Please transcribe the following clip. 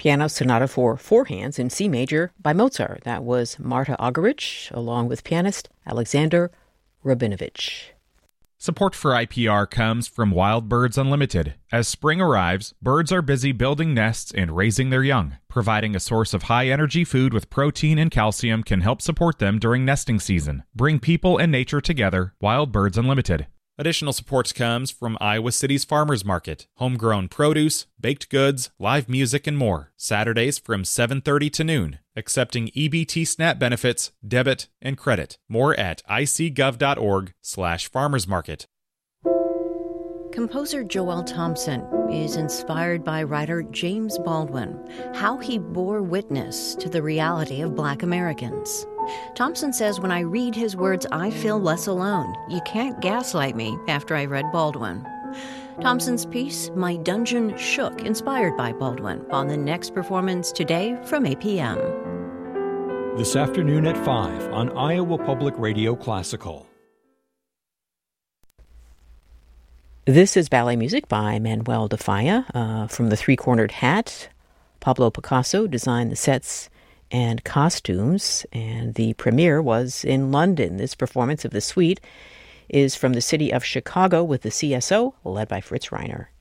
Piano Sonata for Four Hands in C major by Mozart. That was Marta Argerich, along with pianist Alexander Rabinovich. Support for IPR comes from Wild Birds Unlimited. As spring arrives, birds are busy building nests and raising their young. Providing a source of high-energy food with protein and calcium can help support them during nesting season. Bring people and nature together. Wild Birds Unlimited. Additional support comes from Iowa City's Farmers Market. Homegrown produce, baked goods, live music, and more. Saturdays from 7:30 to noon. Accepting EBT SNAP benefits, debit, and credit. More at icgov.org/farmersmarket. Composer Joel Thompson is inspired by writer James Baldwin, how he bore witness to the reality of Black Americans. Thompson says, when I read his words, I feel less alone. You can't gaslight me after I read Baldwin. Thompson's piece, My Dungeon Shook, inspired by Baldwin, on the next performance today from 8 p.m. This afternoon at 5 on Iowa Public Radio Classical. This is ballet music by Manuel de Falla from The Three-Cornered Hat. Pablo Picasso designed the sets and costumes, and the premiere was in London. This performance of the suite is from the city of Chicago with the CSO, led by Fritz Reiner.